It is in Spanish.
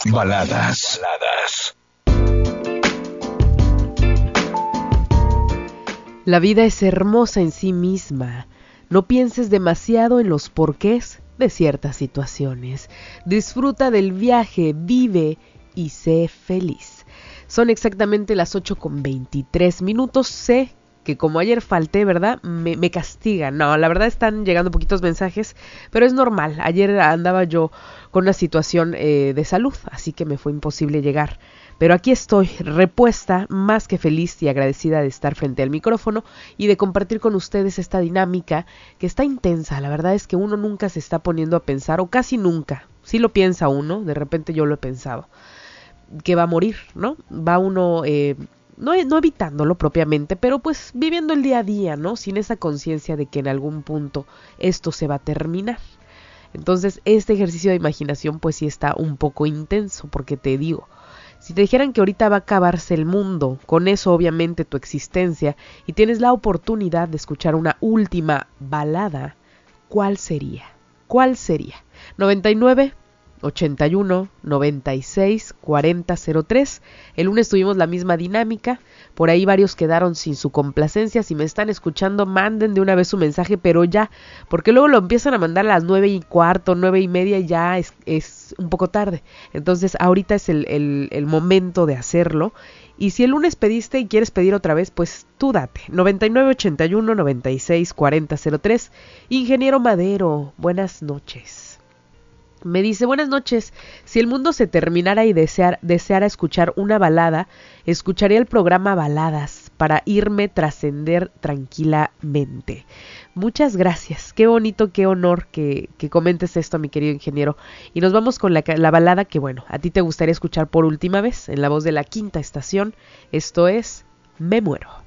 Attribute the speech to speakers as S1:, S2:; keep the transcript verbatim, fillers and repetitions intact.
S1: Baladas. Baladas.
S2: La vida es hermosa en sí misma. No pienses demasiado en los porqués de ciertas situaciones. Disfruta del viaje, vive y sé feliz. Son exactamente las ocho con veintitrés minutos. Sé que como ayer falté, ¿verdad? Me, me castigan. No, la verdad están llegando poquitos mensajes, pero es normal. Ayer andaba yo con una situación eh, de salud, así que me fue imposible llegar. Pero aquí estoy, repuesta, más que feliz y agradecida de estar frente al micrófono y de compartir con ustedes esta dinámica que está intensa. La verdad es que uno nunca se está poniendo a pensar, o casi nunca. Sí lo piensa uno, de repente yo lo he pensado, que va a morir, ¿no? Va uno... Eh, No, no evitándolo propiamente, pero pues viviendo el día a día, ¿no? Sin esa conciencia de que en algún punto esto se va a terminar. Entonces, este ejercicio de imaginación pues sí está un poco intenso, porque te digo, si te dijeran que ahorita va a acabarse el mundo, con eso obviamente tu existencia, y tienes la oportunidad de escuchar una última balada, ¿cuál sería? ¿Cuál sería? noventa y nueve, ochenta y uno, noventa y seis, cuarenta, cero tres. El lunes tuvimos la misma dinámica. Por ahí varios quedaron sin su complacencia. Si me están escuchando, manden de una vez su mensaje, pero ya, porque luego lo empiezan a mandar a las nueve y cuarto, nueve y media, y ya es, es un poco tarde. Entonces ahorita es el, el, el momento de hacerlo. Y si el lunes pediste y quieres pedir otra vez, pues tú date. noventa y nueve, ochenta y uno, noventa y seis, cuarenta, cero tres. Ingeniero Madero, buenas noches. Me dice, buenas noches, si el mundo se terminara y desear, deseara escuchar una balada, escucharía el programa Baladas para irme trascender tranquilamente. Muchas gracias, qué bonito, qué honor que, que comentes esto, mi querido ingeniero. Y nos vamos con la, la balada que, bueno, a ti te gustaría escuchar por última vez, en la voz de La Quinta Estación. Esto es Me Muero.